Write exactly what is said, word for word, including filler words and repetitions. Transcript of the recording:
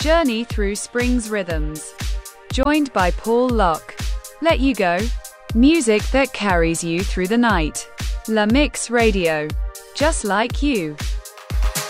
Journey through spring's rhythms. Joined by Paul Locke. Let You Go. Music that carries you through the night. La Mix Radio. Just like you.